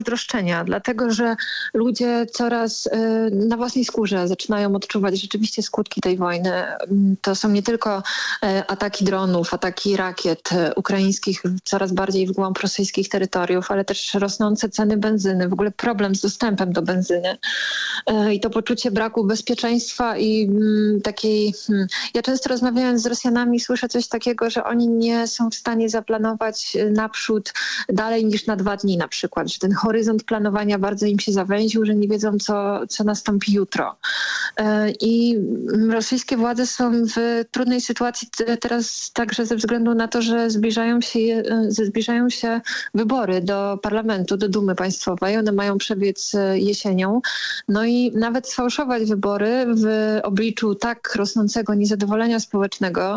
zazdroszczenia, dlatego że ludzie coraz na własnej skórze zaczynają odczuwać rzeczywiście skutki tej wojny. To są nie tylko ataki dronów, ataki rakiet ukraińskich coraz bardziej w głąb rosyjskich terytoriów, ale też rosnące ceny benzyny, w ogóle problem z dostępem do benzyny i to poczucie braku bezpieczeństwa i takiej... Ja często rozmawiając z Rosjanami słyszę coś takiego, że oni nie są w stanie zaplanować naprzód dalej niż na 2 dni na przykład, że ten horyzont planowania bardzo im się zawęził, że nie wiedzą, co nastąpi jutro. I rosyjskie władze są w trudnej sytuacji teraz także ze względu na to, że zbliżają się wybory do parlamentu, do Dumy Państwowej. One mają przebiec jesienią. No i nawet sfałszować wybory w obliczu tak rosnącego niezadowolenia społecznego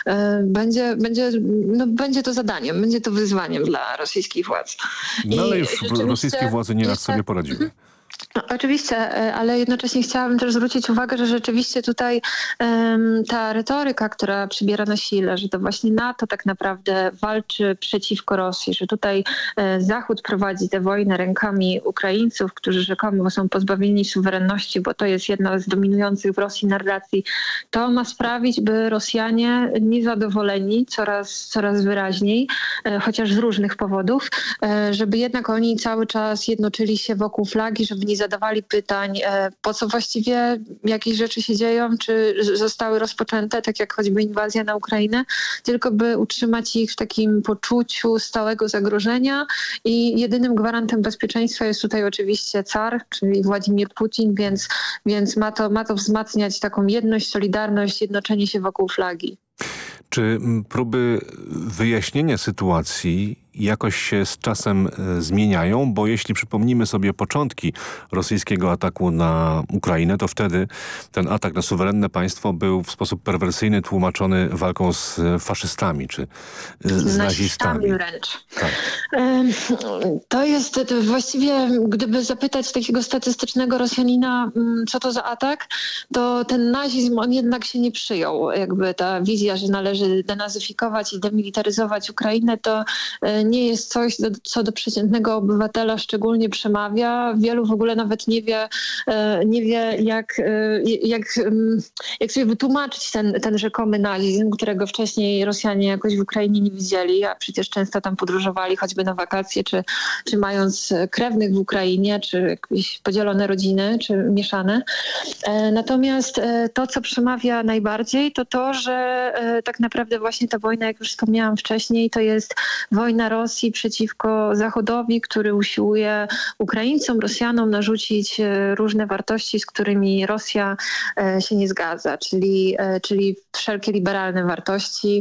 będzie to zadaniem, będzie to wyzwaniem dla rosyjskich władz. No ale już rosyjskie władze nieraz sobie poradziły. No, oczywiście, ale jednocześnie chciałabym też zwrócić uwagę, że rzeczywiście tutaj ta retoryka, która przybiera na sile, że to właśnie NATO tak naprawdę walczy przeciwko Rosji, że tutaj Zachód prowadzi tę wojnę rękami Ukraińców, którzy rzekomo są pozbawieni suwerenności, bo to jest jedna z dominujących w Rosji narracji, to ma sprawić, by Rosjanie niezadowoleni coraz wyraźniej, chociaż z różnych powodów, żeby jednak oni cały czas jednoczyli się wokół flagi, żeby nie zadawali pytań, po co właściwie jakieś rzeczy się dzieją, czy zostały rozpoczęte, tak jak choćby inwazja na Ukrainę, tylko by utrzymać ich w takim poczuciu stałego zagrożenia i jedynym gwarantem bezpieczeństwa jest tutaj oczywiście car, czyli Władimir Putin, więc ma to wzmacniać taką jedność, solidarność, jednoczenie się wokół flagi. Czy próby wyjaśnienia sytuacji jakoś się z czasem zmieniają? Bo jeśli przypomnimy sobie początki rosyjskiego ataku na Ukrainę, to wtedy ten atak na suwerenne państwo był w sposób perwersyjny tłumaczony walką z faszystami czy z nazistami. Wręcz. Tak. To jest właściwie, gdyby zapytać takiego statystycznego Rosjanina, co to za atak, to ten nazizm, on jednak się nie przyjął. Jakby ta wizja, że należy denazyfikować i demilitaryzować Ukrainę, to nie jest coś, co do przeciętnego obywatela szczególnie przemawia. Wielu w ogóle nawet nie wie jak sobie wytłumaczyć ten rzekomy nazizm, którego wcześniej Rosjanie jakoś w Ukrainie nie widzieli, a przecież często tam podróżowali choćby na wakacje, czy mając krewnych w Ukrainie, czy jakieś podzielone rodziny, czy mieszane. Natomiast to, co przemawia najbardziej, to, że tak naprawdę właśnie ta wojna, jak już wspomniałam wcześniej, to jest wojna Rosji przeciwko Zachodowi, który usiłuje Ukraińcom, Rosjanom narzucić różne wartości, z którymi Rosja się nie zgadza, czyli wszelkie liberalne wartości.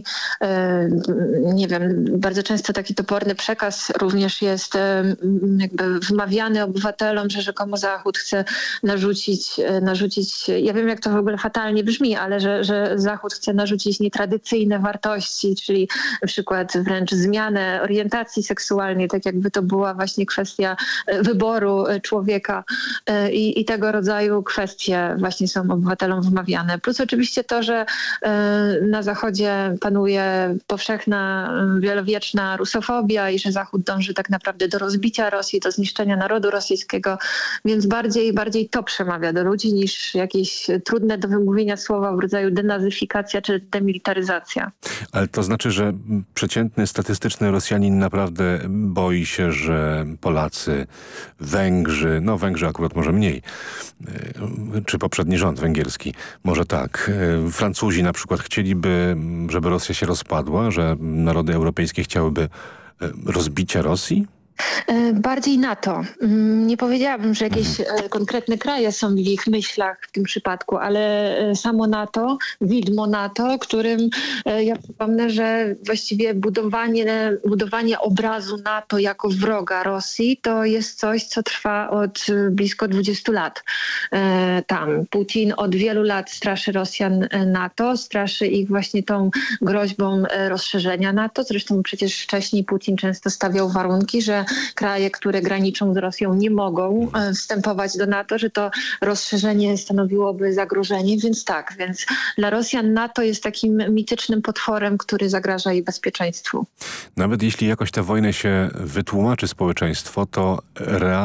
Nie wiem, bardzo często taki toporny przekaz również jest jakby wmawiany obywatelom, że rzekomo Zachód chce narzucić, ja wiem jak to w ogóle fatalnie brzmi, ale że Zachód chce narzucić nietradycyjne wartości, czyli na przykład wręcz zmianę orientacji seksualnej, tak jakby to była właśnie kwestia wyboru człowieka i tego rodzaju kwestie właśnie są obywatelom wmawiane. Plus oczywiście to, że na Zachodzie panuje powszechna, wielowieczna rusofobia i że Zachód dąży tak naprawdę do rozbicia Rosji, do zniszczenia narodu rosyjskiego, więc bardziej to przemawia do ludzi niż jakieś trudne do wymówienia słowa w rodzaju denazyfikacja czy demilitaryzacja. Ale to znaczy, że przeciętny, statystyczny Rosjanin naprawdę boi się, że Polacy, Węgrzy, no Węgrzy akurat może mniej, czy poprzedni rząd węgierski, może tak. Francuzi na przykład chcieliby, żeby Rosja się rozpadła, że narody europejskie chciałyby rozbicia Rosji? Bardziej NATO. Nie powiedziałabym, że jakieś konkretne kraje są w ich myślach w tym przypadku, ale samo NATO, widmo NATO, którym ja przypomnę, że właściwie budowanie obrazu NATO jako wroga Rosji to jest coś, co trwa od blisko 20 lat. Tam Putin od wielu lat straszy Rosjan NATO, straszy ich właśnie tą groźbą rozszerzenia NATO. Zresztą przecież wcześniej Putin często stawiał warunki, że że kraje, które graniczą z Rosją, nie mogą wstępować do NATO, że to rozszerzenie stanowiłoby zagrożenie, więc dla Rosjan NATO jest takim mitycznym potworem, który zagraża jej bezpieczeństwu. Nawet jeśli jakoś tę wojnę się wytłumaczy społeczeństwo, to